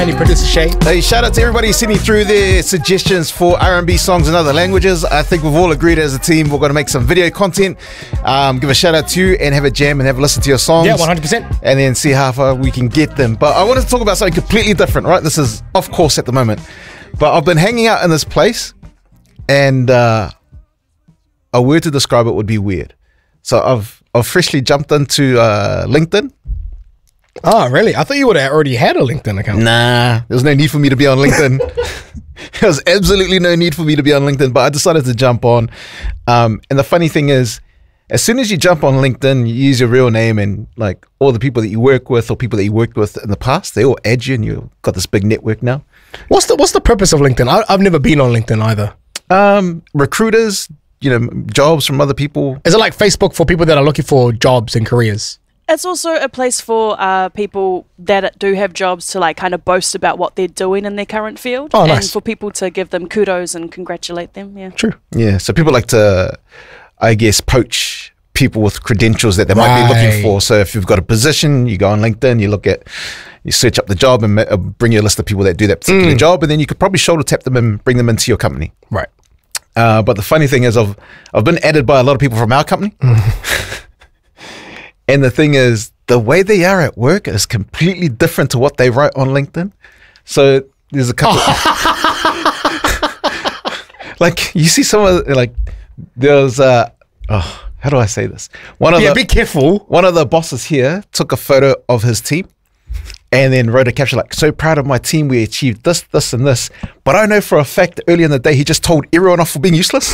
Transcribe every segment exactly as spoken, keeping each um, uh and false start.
Any producer Shay. Hey, shout out to everybody sending through their suggestions for R and B songs in other languages. I think we've all agreed as a team we're going to make some video content. Um, give a shout out to you and have a jam and have a listen to your songs. Yeah, one hundred percent. And then see how far we can get them. But I wanted to talk about something completely different, right? This is off course at the moment. But I've been hanging out in this place and uh, a word to describe it would be weird. So I've, I've freshly jumped into uh, LinkedIn. Oh, really? I thought you would have already had a LinkedIn account. Nah, there's no need for me to be on LinkedIn. There's absolutely no need for me to be on LinkedIn, but I decided to jump on. Um, and the funny thing is, as soon as you jump on LinkedIn, you use your real name and like all the people that you work with or people that you worked with in the past, they all add you and you've got this big network now. What's the What's the purpose of LinkedIn? I, I've never been on LinkedIn either. Um, recruiters, you know, jobs from other people. Is it like Facebook for people that are looking for jobs and careers? It's also a place for uh, people that do have jobs to like kind of boast about what they're doing in their current field. Oh, nice. And for people to give them kudos and congratulate them. Yeah. True. Yeah, so people like to, I guess, poach people with credentials that they might be looking Right. for. So if you've got a position, you go on LinkedIn, you look at, you search up the job and uh, bring you a list of people that do that particular Mm. job, and then you could probably shoulder tap them and bring them into your company. Right. Uh, but the funny thing is, I've I've been added by a lot of people from our company, and the thing is, the way they are at work is completely different to what they write on LinkedIn. So there's a couple, like you see some of the, like there's uh oh how do I say this? One of Yeah, the be careful. one of the bosses here took a photo of his team and then wrote a caption like, "So proud of my team, we achieved this, this, and this." But I know for a fact earlier in the day he just told everyone off for being useless.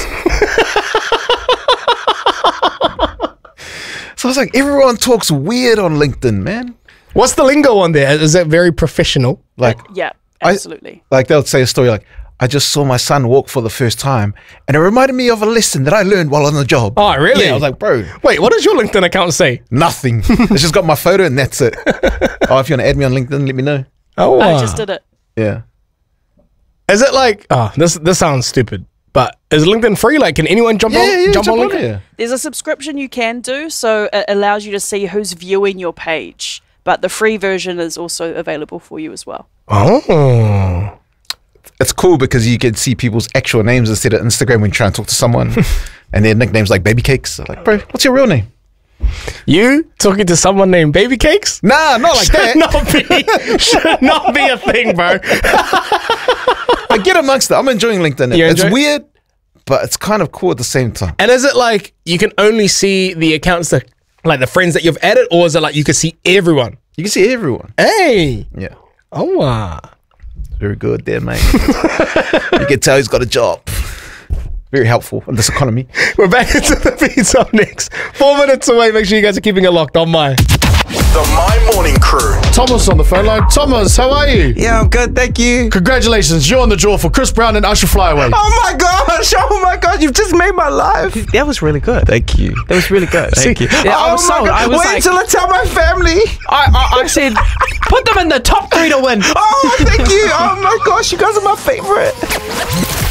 So I was like, everyone talks weird on LinkedIn, man. What's the lingo on there? Is it very professional? Like, Yeah, I- absolutely. like they'll say a story like, "I just saw my son walk for the first time, and it reminded me of a lesson that I learned while on the job." Oh, really? Yeah, I was like, bro, Wait, what does your LinkedIn account say? nothing. It's just got my photo and that's it. Oh, if you want to add me on LinkedIn, let me know. Oh, I wow. just did it. Yeah. Is it like? Oh, this this sounds stupid. But is LinkedIn free? Like, can anyone jump Yeah, on? yeah, jump, jump on on LinkedIn? it. There's a subscription you can do, so it allows you to see who's viewing your page. But the free version is also available for you as well. Oh. It's cool because you can see people's actual names instead of Instagram when you try and talk to someone and their nicknames like Baby Cakes. Like, bro, what's your real name? You talking to someone named Baby Cakes? Nah, not like should that. not be should not be a thing, bro. I get amongst it. I'm enjoying LinkedIn. You It's enjoy- weird, but it's kind of cool at the same time. And is it like you can only see the accounts that, like the friends that you've added, or is it like you can see everyone? You can see everyone. Hey, Yeah. oh wow. Very good there, mate. You can tell he's got a job. Very helpful in this economy. We're back into the beats up next. Four minutes away. Make sure you guys are keeping it locked on my. The My Morning Crew. Thomas on the phone line. Thomas, how are you? Yeah, I'm good, thank you. Congratulations, you're on the draw for Chris Brown and Usher Flyaway. Oh my gosh, oh my god, you've just made my life. That was really good. Thank you. That was really good. See, Thank you. Yeah, I oh was my sold. god, I was wait like, until I tell my family. I, I, I said, put them in the top three to win. Oh, thank you. Oh my gosh, you guys are my favorite.